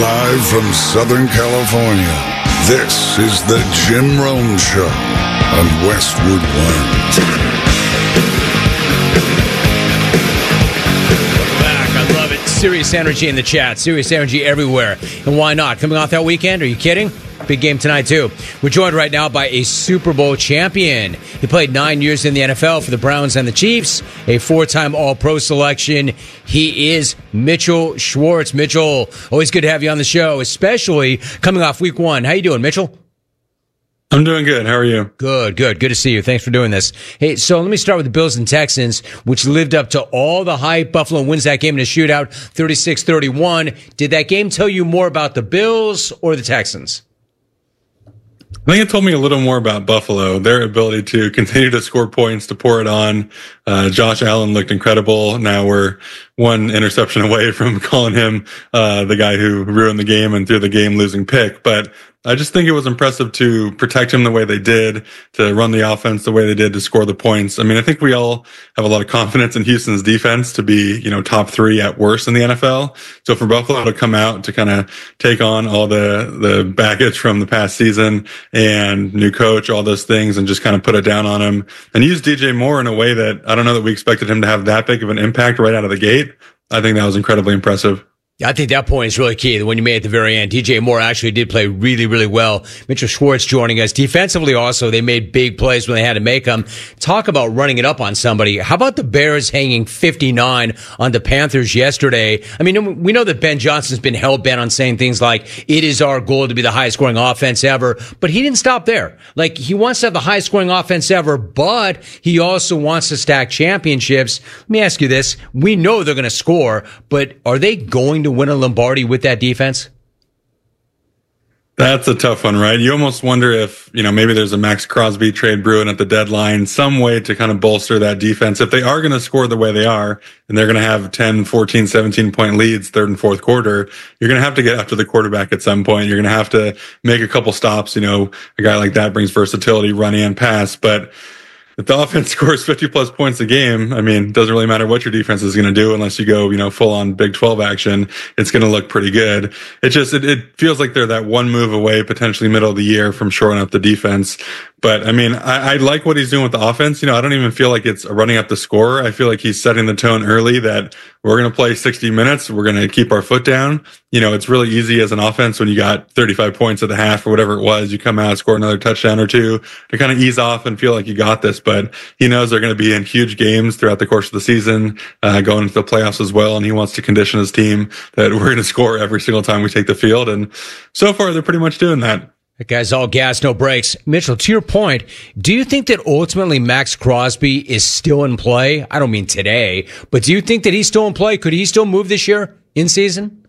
Live from Southern California, this is the Jim Rome Show on Westwood One. Back, I love it. Serious energy in the chat, serious energy everywhere. And why not? Coming off that weekend, are you kidding? Big game tonight, too. We're joined right now by a Super Bowl champion. He played 9 years in the NFL for the Browns and the Chiefs, a four-time All-Pro selection. He is Mitchell Schwartz. Mitchell, always good to have you on the show, especially coming off week one. How you doing, Mitchell? I'm doing good. How are you? Good. Good to see you. Thanks for doing this. Hey, so let me start with the Bills and Texans, which lived up to all the hype. Buffalo wins that game in a shootout, 36-31. Did that game tell you more about the Bills or the Texans? I think it told me a little more about Buffalo, their ability to continue to score points, to pour it on. Josh Allen looked incredible. Now we're one interception away from calling him the guy who ruined the game and threw the game-losing pick. But I just think it was impressive to protect him the way they did, to run the offense the way they did, to score the points. I mean, I think we all have a lot of confidence in Houston's defense to be, top three at worst in the NFL. So for Buffalo to come out to kind of take on all the baggage from the past season and new coach, all those things, and just kind of put it down on him and use DJ Moore in a way that I don't know that we expected him to have that big of an impact right out of the gate. I think that was incredibly impressive. I think that point is really key, the one you made at the very end. DJ Moore actually did play really, really well. Mitchell Schwartz joining us. Defensively also, they made big plays when they had to make them. Talk about running it up on somebody. How about the Bears hanging 59 on the Panthers yesterday? I mean, we know that Ben Johnson's been hell-bent on saying things like, it is our goal to be the highest scoring offense ever, but he didn't stop there. Like, he wants to have the highest scoring offense ever, but he also wants to stack championships. Let me ask you this. We know they're going to score, but are they going to win a Lombardi with that defense? That's a tough one, right? You almost wonder if, maybe there's a Max Crosby trade brewing at the deadline, some way to kind of bolster that defense. If they are going to score the way they are, and they're going to have 10, 14, 17-point leads third and fourth quarter, you're going to have to get after the quarterback at some point. You're going to have to make a couple stops. A guy like that brings versatility, run and pass. But if the offense scores 50-plus points a game, I mean, it doesn't really matter what your defense is going to do unless you go, full-on Big 12 action. It's going to look pretty good. It feels like they're that one move away, potentially middle of the year, from shoring up the defense. But, I mean, I like what he's doing with the offense. I don't even feel like it's running up the score. I feel like he's setting the tone early that we're going to play 60 minutes. We're going to keep our foot down. It's really easy as an offense when you got 35 points at the half or whatever it was. You come out, score another touchdown or two to kind of ease off and feel like you got this. But he knows they're going to be in huge games throughout the course of the season, going into the playoffs as well. And he wants to condition his team that we're going to score every single time we take the field. And so far, they're pretty much doing that. That guy's all gas, no brakes. Mitchell, to your point, do you think that ultimately Max Crosby is still in play? I don't mean today, but do you think that he's still in play? Could he still move this year in season?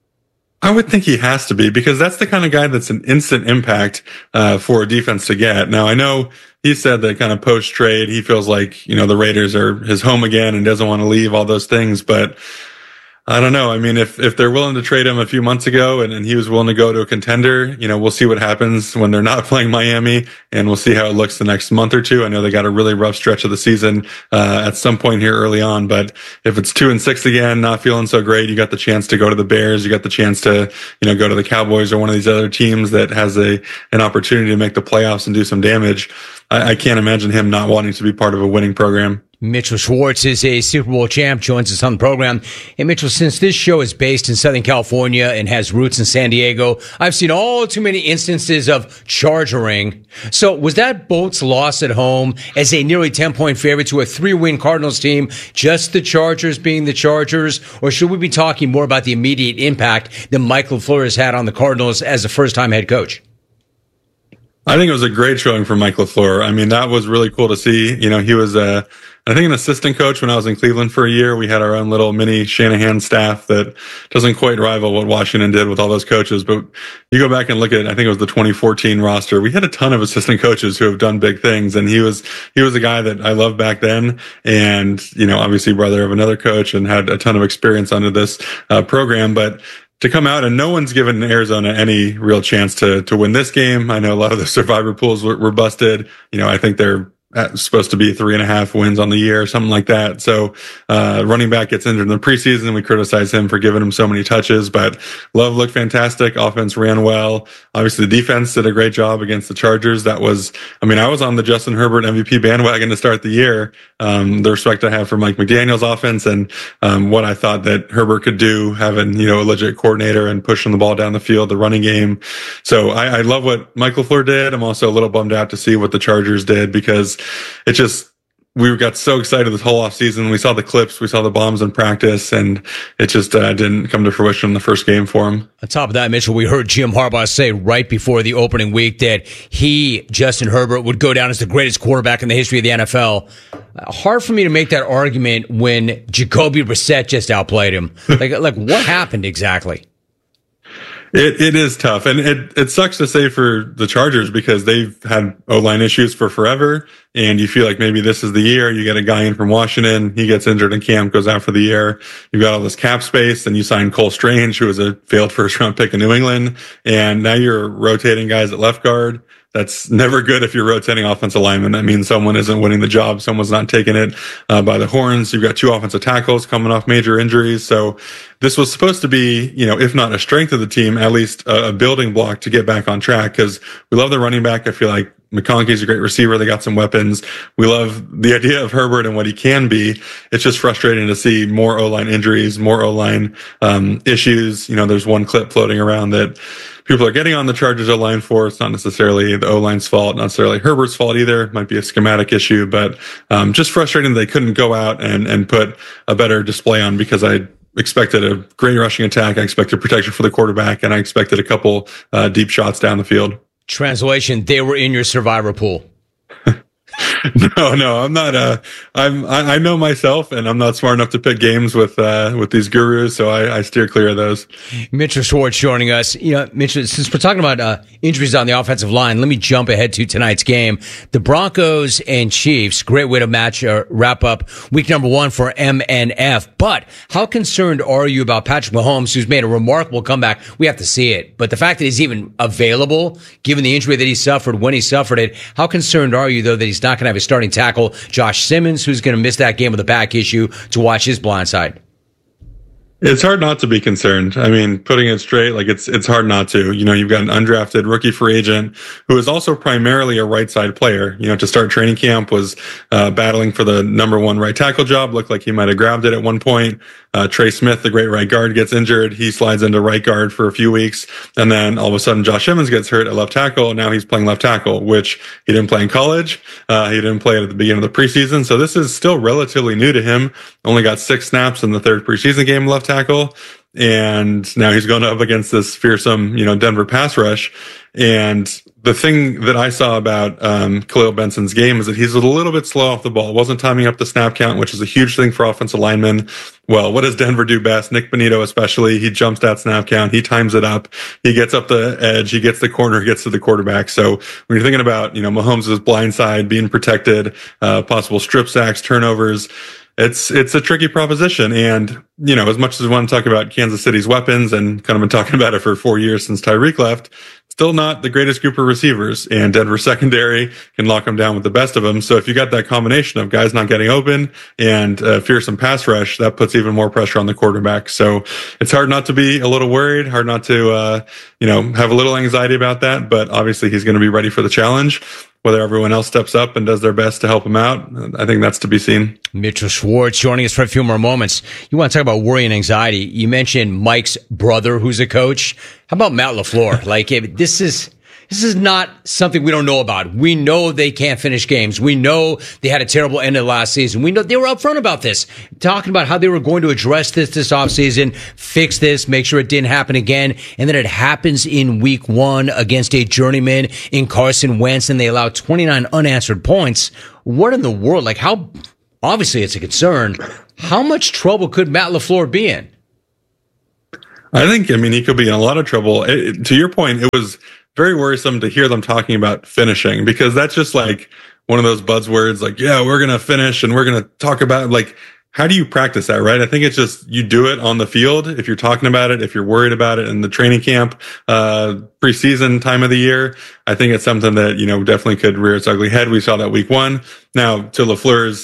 I would think he has to be, because that's the kind of guy that's an instant impact for a defense to get. Now, I know he said that kind of post-trade, he feels like, the Raiders are his home again and doesn't want to leave, all those things, but I don't know. I mean, if they're willing to trade him a few months ago and he was willing to go to a contender, we'll see what happens when they're not playing Miami, and we'll see how it looks the next month or two. I know they got a really rough stretch of the season at some point here early on, but if it's 2-6 again, not feeling so great, you got the chance to go to the Bears, you got the chance to, go to the Cowboys or one of these other teams that has an opportunity to make the playoffs and do some damage. I can't imagine him not wanting to be part of a winning program. Mitchell Schwartz is a Super Bowl champ, joins us on the program. Hey, Mitchell, since this show is based in Southern California and has roots in San Diego, I've seen all too many instances of chargering. So was that Bolts loss at home as a nearly 10-point favorite to a 3-win Cardinals team, just the Chargers being the Chargers? Or should we be talking more about the immediate impact that Mike LaFleur has had on the Cardinals as a first-time head coach? I think it was a great showing for Mike LaFleur. I mean, that was really cool to see. He was I think an assistant coach when I was in Cleveland for a year. We had our own little mini Shanahan staff that doesn't quite rival what Washington did with all those coaches. But you go back and look at, I think it was the 2014 roster. We had a ton of assistant coaches who have done big things. And he was a guy that I loved back then. And, obviously brother of another coach and had a ton of experience under this program. But to come out and no one's given Arizona any real chance to win this game. I know a lot of the survivor pools were busted. I think they're supposed to be 3.5 wins on the year, something like that. So, running back gets injured in the preseason. We criticize him for giving him so many touches, but Love looked fantastic. Offense ran well. Obviously the defense did a great job against the Chargers. I was on the Justin Herbert MVP bandwagon to start the year. The respect I have for Mike McDaniel's offense and, what I thought that Herbert could do, having, a legit coordinator and pushing the ball down the field, the running game. So I love what Mike LaFleur did. I'm also a little bummed out to see what the Chargers did because we got so excited this whole offseason. We saw the clips, we saw the bombs in practice, and it just didn't come to fruition in the first game for him. On top of that, Mitchell, we heard Jim Harbaugh say right before the opening week that Justin Herbert, would go down as the greatest quarterback in the history of the NFL. Hard for me to make that argument when Jacoby Brissett just outplayed him. Like what happened exactly? It is tough, and it sucks to say for the Chargers because they've had O-line issues for forever, and you feel like maybe this is the year. You get a guy in from Washington, he gets injured in camp, goes out for the year. You've got all this cap space, and you sign Cole Strange, who was a failed first-round pick in New England, and now you're rotating guys at left guard. That's never good if you're rotating offensive linemen. That means someone isn't winning the job. Someone's not taking it by the horns. You've got 2 offensive tackles coming off major injuries. So this was supposed to be, if not a strength of the team, at least a building block to get back on track because we love the running back. I feel like McConkey's a great receiver. They got some weapons. We love the idea of Herbert and what he can be. It's just frustrating to see more O-line injuries, more O-line issues. There's one clip floating around that people are getting on the Chargers O-line for. It's not necessarily the O-line's fault, not necessarily Herbert's fault either. It might be a schematic issue, but just frustrating that they couldn't go out and put a better display on because I expected a great rushing attack. I expected protection for the quarterback, and I expected a couple deep shots down the field. Translation, they were in your survivor pool. No, I'm not. I know myself, and I'm not smart enough to pick games with these gurus, so I steer clear of those. Mitchell Schwartz joining us. Mitchell, since we're talking about injuries on the offensive line, let me jump ahead to tonight's game. The Broncos and Chiefs, great way to wrap up week number 1 for MNF. But how concerned are you about Patrick Mahomes, who's made a remarkable comeback? We have to see it. But the fact that he's even available, given the injury that he suffered when he suffered it, how concerned are you, though, that he's not going to have his starting tackle, Josh Simmons, who's going to miss that game with a back issue, to watch his blind side? It's hard not to be concerned. I mean, putting it straight, it's hard not to. You've got an undrafted rookie free agent who is also primarily a right side player. To start training camp was battling for the number 1 right tackle job. Looked like he might have grabbed it at one point. Trey Smith, the great right guard, gets injured. He slides into right guard for a few weeks. And then all of a sudden, Josh Simmons gets hurt at left tackle. And now he's playing left tackle, which he didn't play in college. He didn't play it at the beginning of the preseason. So this is still relatively new to him. Only got 6 snaps in the 3rd preseason game left tackle. And now he's going up against this fearsome, Denver pass rush. And the thing that I saw about Khalil Benson's game is that he's a little bit slow off the ball. Wasn't timing up the snap count, which is a huge thing for offensive linemen. Well, what does Denver do best? Nick Bonito especially. He jumps that snap count. He times it up. He gets up the edge. He gets the corner, gets to the quarterback. So when you're thinking about, Mahomes' blind side, being protected, possible strip sacks, turnovers, it's a tricky proposition. And, as much as we want to talk about Kansas City's weapons and kind of been talking about it for 4 years since Tyreek left, still not the greatest group of receivers, and Denver secondary can lock them down with the best of them. So if you got that combination of guys not getting open and fearsome pass rush, that puts even more pressure on the quarterback. So it's hard not to be a little worried, hard not to, have a little anxiety about that. But obviously he's going to be ready for the challenge. Whether everyone else steps up and does their best to help him out, I think that's to be seen. Mitchell Schwartz joining us for a few more moments. You want to talk about worry and anxiety. You mentioned Mike's brother, who's a coach. How about Matt LaFleur? This is not something we don't know about. We know they can't finish games. We know they had a terrible end of last season. We know they were upfront about this, talking about how they were going to address this offseason, fix this, make sure it didn't happen again. And then it happens in week 1 against a journeyman in Carson Wentz, and they allow 29 unanswered points. What in the world? How, obviously it's a concern. How much trouble could Matt LaFleur be in? I think, he could be in a lot of trouble. To your point, it was very worrisome to hear them talking about finishing, because that's just one of those buzzwords, yeah, we're going to finish and we're going to talk about how do you practice that, right? I think it's just you do it on the field if you're talking about it, if you're worried about it in the training camp, preseason time of the year. I think it's something that, definitely could rear its ugly head. We saw that week 1. Now, to LaFleur's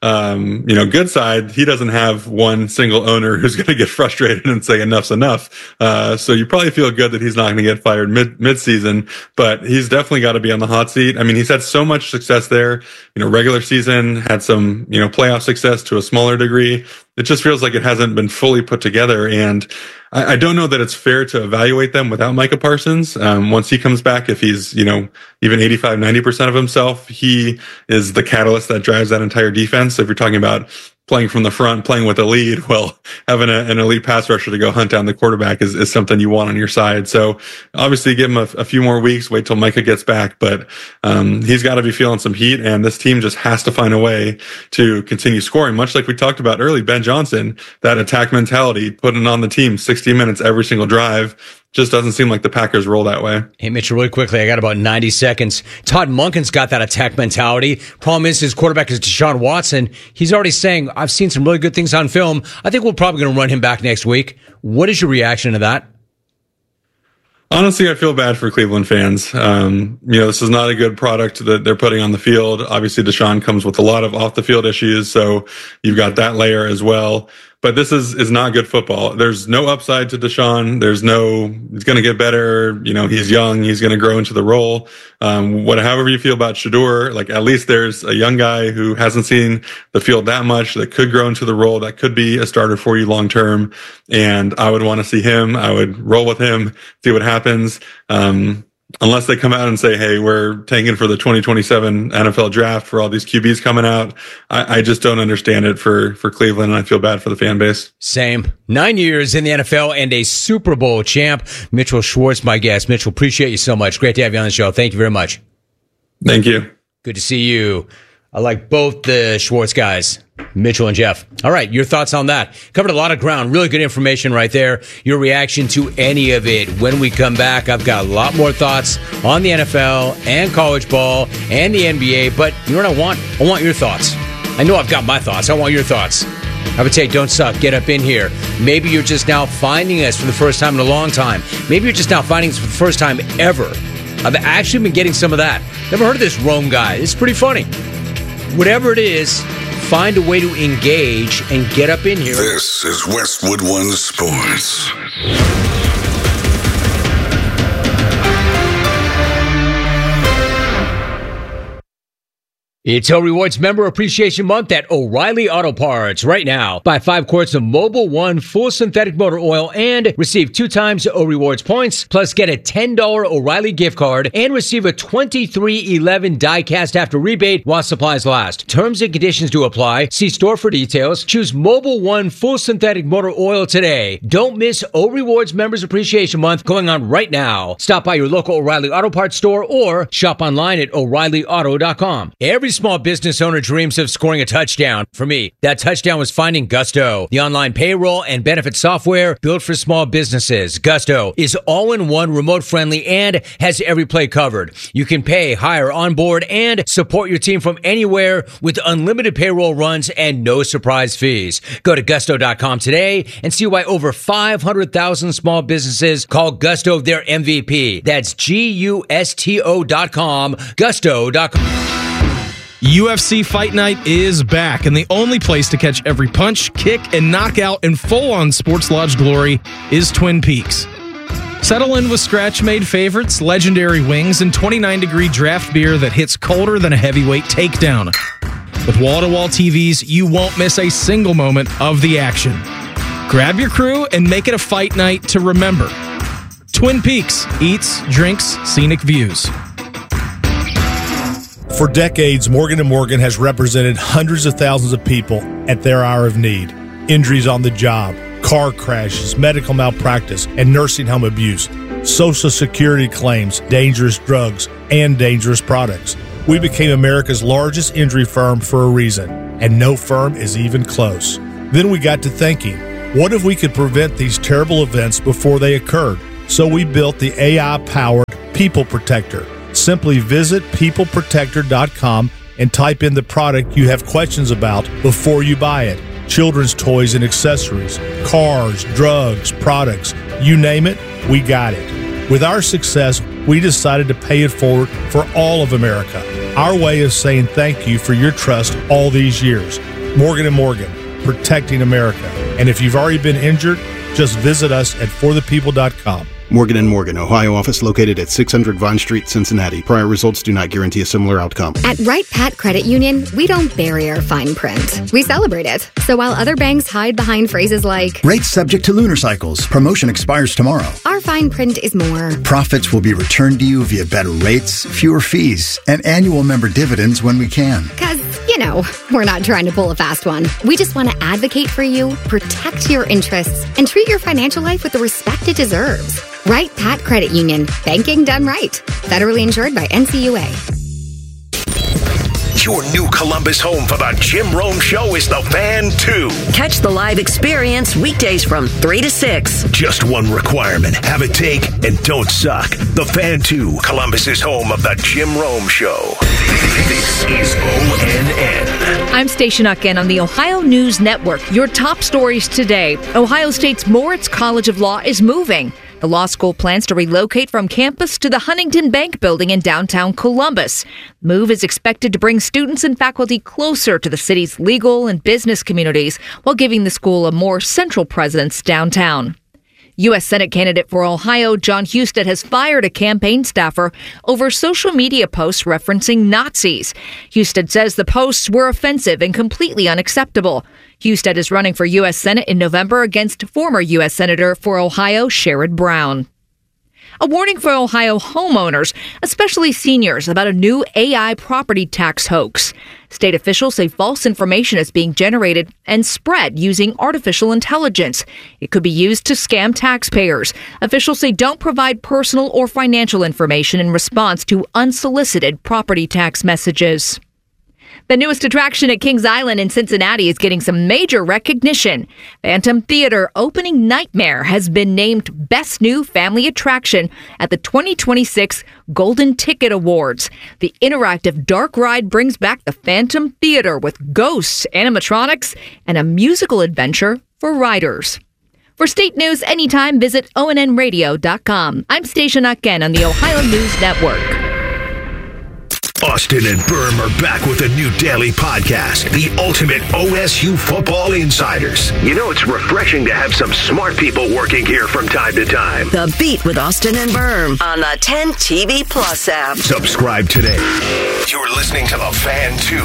good side, he doesn't have one single owner who's going to get frustrated and say enough's enough. So you probably feel good that he's not going to get fired mid-season, but he's definitely got to be on the hot seat. I mean, he's had so much success there. Regular season had some, playoff success to a smaller degree. It just feels like it hasn't been fully put together. And I don't know that it's fair to evaluate them without Micah Parsons. Once he comes back, if he's, even 85, 90% of himself, he is the catalyst that drives that entire defense. So if you're talking about playing from the front, playing with a lead, well, having an elite pass rusher to go hunt down the quarterback is something you want on your side. So obviously give him a few more weeks, wait till Micah gets back, but he's got to be feeling some heat, and this team just has to find a way to continue scoring, much like we talked about early. Ben Johnson, that attack mentality, putting on the team 60 minutes every single drive, just doesn't seem like the Packers roll that way. Hey, Mitchell, really quickly, I got about 90 seconds. Todd Monken's got that attack mentality. Problem is, his quarterback is Deshaun Watson. He's already saying, I've seen some really good things on film. I think we're probably going to run him back next week. What is your reaction to that? Honestly, I feel bad for Cleveland fans. This is not a good product that they're putting on the field. Obviously, Deshaun comes with a lot of off-the-field issues, so you've got that layer as well. But this is not good football. There's no upside to Deshaun. He's going to get better. He's young. He's going to grow into the role. However you feel about Shedeur, like, at least there's a young guy who hasn't seen the field that much that could grow into the role, that could be a starter for you long term. And I would want to see him. I would roll with him, see what happens. Unless they come out and say, hey, we're tanking for the 2027 NFL draft for all these QBs coming out. I just don't understand it for Cleveland, and I feel bad for the fan base. Same. 9 years in the NFL and a Super Bowl champ. Mitchell Schwartz, my guest. Mitchell, appreciate you so much. Great to have you on the show. Thank you very much. Thank you. Good to see you. I like both the Schwartz guys, Mitchell and Jeff. All right, your thoughts on that? Covered a lot of ground. Really good information right there. Your reaction to any of it. When we come back, I've got a lot more thoughts on the NFL and college ball and the NBA. But you know what I want? I want your thoughts. I know I've got my thoughts. I want your thoughts. I would say, don't suck. Get up in here. Maybe you're just now finding us for the first time in a long time. Maybe you're just now finding us for the first time ever. I've actually been getting some of that. Never heard of this Rome guy. It's pretty funny. Whatever it is, find a way to engage and get up in here. This is Westwood One Sports. It's O Rewards Member Appreciation Month at O'Reilly Auto Parts. Right now, buy 5 quarts of Mobil 1 full synthetic motor oil and receive 2 times O Rewards points, plus get a $10 O'Reilly gift card and receive a $23.11 die-cast after rebate while supplies last. Terms and conditions do apply. See store for details. Choose Mobil 1 full synthetic motor oil today. Don't miss O Rewards Members Appreciation Month going on right now. Stop by your local O'Reilly Auto Parts store or shop online at O'ReillyAuto.com. Every small business owner dreams of scoring a touchdown. For me, that touchdown was finding Gusto, the online payroll and benefit software built for small businesses. Gusto is all-in-one, remote-friendly, and has every play covered. You can pay, hire, onboard, and support your team from anywhere with unlimited payroll runs and no surprise fees. Go to Gusto.com today and see why over 500,000 small businesses call Gusto their MVP. That's Gusto.com, Gusto.com. UFC Fight Night is back, and the only place to catch every punch, kick, and knockout in full-on Sports Lodge glory is Twin Peaks. Settle in with scratch-made favorites, legendary wings, and 29-degree draft beer that hits colder than a heavyweight takedown. With wall-to-wall TVs, you won't miss a single moment of the action. Grab your crew and make it a fight night to remember. Twin Peaks, eats, drinks, scenic views. For decades, Morgan & Morgan has represented hundreds of thousands of people at their hour of need. Injuries on the job, car crashes, medical malpractice, and nursing home abuse, Social Security claims, dangerous drugs, and dangerous products. We became America's largest injury firm for a reason, and no firm is even close. Then we got to thinking, what if we could prevent these terrible events before they occurred? So we built the AI-powered People Protector. Simply visit peopleprotector.com and type in the product you have questions about before you buy it. children's toys and accessories, cars, drugs, products, you name it, we got it. With our success, we decided to pay it forward for all of America. Our way of saying thank you for your trust all these years. Morgan & Morgan, protecting America. And if you've already been injured, just visit us at forthepeople.com. Morgan & Morgan, Ohio office located at 600 Vine Street, Cincinnati. Prior results do not guarantee a similar outcome. At Wright Pat Credit Union, we don't bury our fine print. We celebrate it. So while other banks hide behind phrases like, rates subject to lunar cycles, promotion expires tomorrow, our fine print is more, profits will be returned to you via better rates, fewer fees, and annual member dividends when we can. Because, we're not trying to pull a fast one. We just want to advocate for you, protect your interests, and treat your financial life with the respect it deserves. Wright Pat Credit Union. Banking done right. Federally insured by NCUA. Your new Columbus home for the Jim Rome Show is the Fan 2. Catch the live experience weekdays from 3 to 6. Just one requirement. Have a take and don't suck. The Fan 2, Columbus's home of the Jim Rome Show. This is ONN. I'm Station Ucken on the Ohio News Network. Your top stories today. Ohio State's Moritz College of Law is moving. The law school plans to relocate from campus to the Huntington Bank building in downtown Columbus. The move is expected to bring students and faculty closer to the city's legal and business communities while giving the school a more central presence downtown. U.S. Senate candidate for Ohio, John Husted, has fired a campaign staffer over social media posts referencing Nazis. Husted says the posts were offensive and completely unacceptable. Husted is running for U.S. Senate in November against former U.S. Senator for Ohio, Sherrod Brown. A warning for Ohio homeowners, especially seniors, about a new AI property tax hoax. State officials say false information is being generated and spread using artificial intelligence. It could be used to scam taxpayers. Officials say don't provide personal or financial information in response to unsolicited property tax messages. The newest attraction at Kings Island in Cincinnati is getting some major recognition. Phantom Theater Opening Nightmare has been named Best New Family Attraction at the 2026 Golden Ticket Awards. The interactive dark ride brings back the Phantom Theater with ghosts, animatronics, and a musical adventure for riders. For state news anytime, visit ONNradio.com. I'm Station Ucken on the Ohio News Network. Austin and Berm are back with a new daily podcast, the ultimate OSU Football Insiders. It's refreshing to have some smart people working here from time to time. The Beat with Austin and Berm on the 10 TV Plus app. Subscribe today. You're listening to the Fan 2,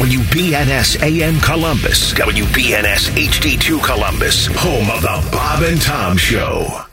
WBNS AM Columbus, WBNS HD2 Columbus, home of the Bob and Tom Show.